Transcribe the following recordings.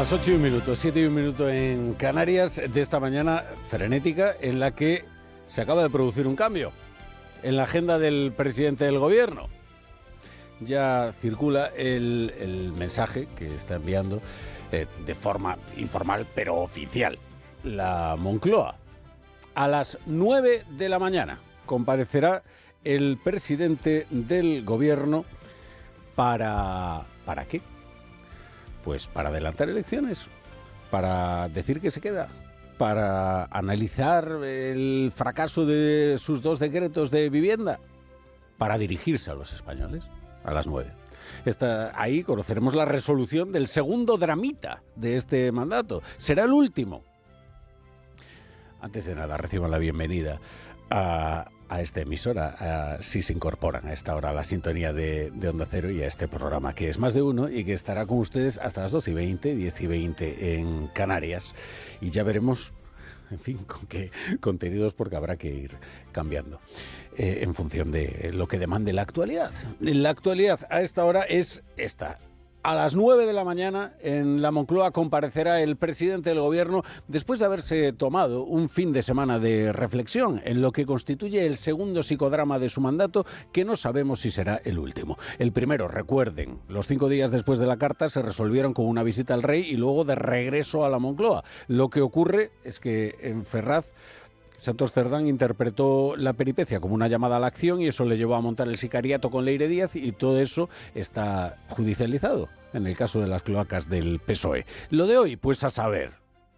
Las 8:01, 7:01 en Canarias, de esta mañana frenética en la que se acaba de producir un cambio en la agenda del presidente del gobierno. Ya circula el mensaje que está enviando de forma informal pero oficial la Moncloa. A las 9 de la mañana comparecerá el presidente del gobierno ¿para qué? Pues para adelantar elecciones, para decir que se queda, para analizar el fracaso de sus 2 decretos de vivienda, para dirigirse a los españoles a las 9. Ahí conoceremos la resolución del segundo dramita de este mandato. Será el último. Antes de nada, reciban la bienvenida a esta emisora, si se incorporan a esta hora a la sintonía de Onda Cero y a este programa que es Más de Uno y que estará con ustedes hasta las 12:20, 10:20 en Canarias. Y ya veremos, en fin, con qué contenidos, porque habrá que ir cambiando en función de lo que demande la actualidad. La actualidad a esta hora es esta. A las 9 de la mañana en la Moncloa comparecerá el presidente del gobierno después de haberse tomado un fin de semana de reflexión en lo que constituye el segundo psicodrama de su mandato, que no sabemos si será el último. El primero, recuerden, los 5 días después de la carta se resolvieron con una visita al rey y luego de regreso a la Moncloa. Lo que ocurre es que en Ferraz Santos Cerdán interpretó la peripecia como una llamada a la acción y eso le llevó a montar el sicariato con Leire Díaz, y todo eso está judicializado en el caso de las cloacas del PSOE. Lo de hoy, pues a saber.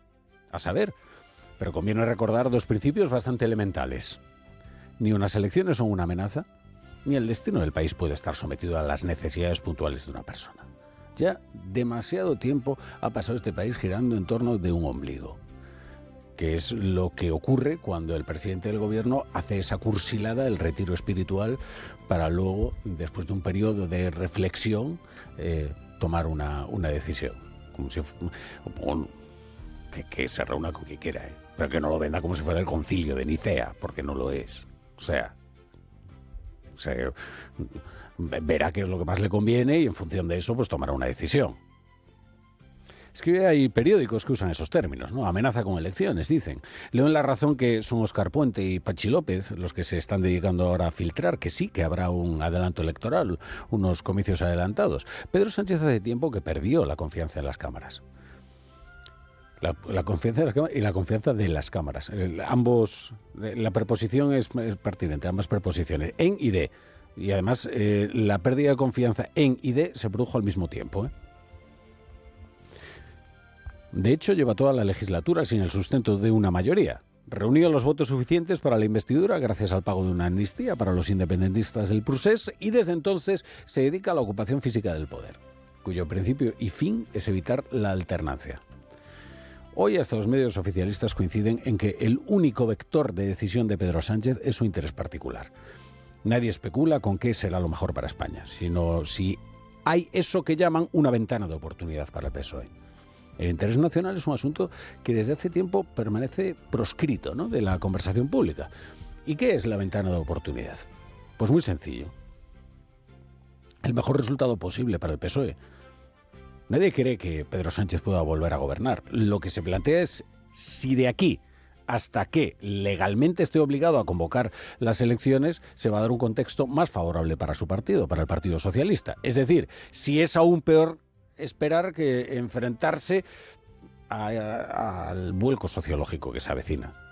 Pero conviene recordar 2 principios bastante elementales. Ni unas elecciones son una amenaza, ni el destino del país puede estar sometido a las necesidades puntuales de una persona. Ya demasiado tiempo ha pasado este país girando en torno de un ombligo, que es lo que ocurre cuando el presidente del gobierno hace esa cursilada, el retiro espiritual, para luego, después de un periodo de reflexión, tomar una decisión. Como si que se reúna con quien quiera, pero que no lo venda como si fuera el concilio de Nicea, porque no lo es. O sea, verá qué es lo que más le conviene y en función de eso pues tomará una decisión. Es que hay periódicos que usan esos términos, ¿no? Amenaza con elecciones, dicen. Leo en La Razón que son Óscar Puente y Pachi López los que se están dedicando ahora a filtrar que sí, que habrá un adelanto electoral, unos comicios adelantados. Pedro Sánchez hace tiempo que perdió la confianza en las cámaras. La confianza de las cámaras y la confianza de las cámaras. La preposición es pertinente, ambas preposiciones, en y de. Y además, la pérdida de confianza en y de se produjo al mismo tiempo, De hecho, lleva toda la legislatura sin el sustento de una mayoría. Reunió los votos suficientes para la investidura gracias al pago de una amnistía para los independentistas del Procés y desde entonces se dedica a la ocupación física del poder, cuyo principio y fin es evitar la alternancia. Hoy hasta los medios oficialistas coinciden en que el único vector de decisión de Pedro Sánchez es su interés particular. Nadie especula con qué será lo mejor para España, sino si hay eso que llaman una ventana de oportunidad para el PSOE. El interés nacional es un asunto que desde hace tiempo permanece proscrito, ¿no?, de la conversación pública. ¿Y qué es la ventana de oportunidad? Pues muy sencillo. El mejor resultado posible para el PSOE. Nadie cree que Pedro Sánchez pueda volver a gobernar. Lo que se plantea es si de aquí hasta que legalmente esté obligado a convocar las elecciones se va a dar un contexto más favorable para su partido, para el Partido Socialista. Es decir, si es aún peor esperar que enfrentarse al vuelco sociológico que se avecina.